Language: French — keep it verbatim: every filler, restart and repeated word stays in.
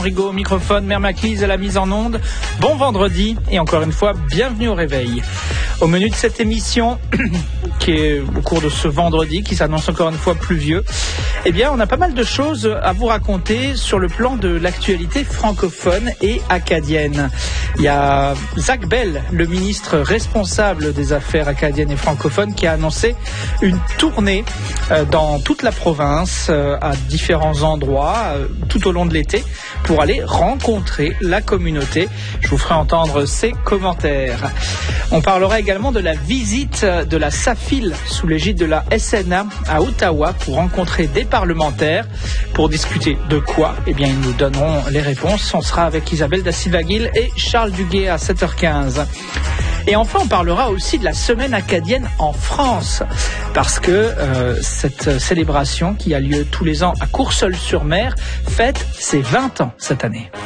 Rigaud au microphone, Mère Maclise à la mise en onde. Bon vendredi et encore une fois, bienvenue au réveil. Au menu de cette émission, qui est au cours de ce vendredi, qui s'annonce encore une fois pluvieux, eh bien, on a pas mal de choses à vous raconter sur le plan de l'actualité francophone et acadienne. Il y a Zach Bell, le ministre responsable des affaires acadiennes et francophones, qui a annoncé une tournée dans toute la province, à différents endroits, tout au long de l'été, pour aller rencontrer la communauté. Je vous ferai entendre ses commentaires. On parlera également de la visite de la SAFIL sous l'égide de la S N A à Ottawa pour rencontrer des parlementaires. Pour discuter de quoi? Eh bien, ils nous donneront les réponses. On sera avec Isabelle Dacivaguil et Charles Duguay à sept heures quinze. Et enfin, on parlera aussi de la semaine acadienne en France, parce que euh, cette célébration qui a lieu tous les ans à Courseulles-sur-Mer fête ses vingt ans cette année.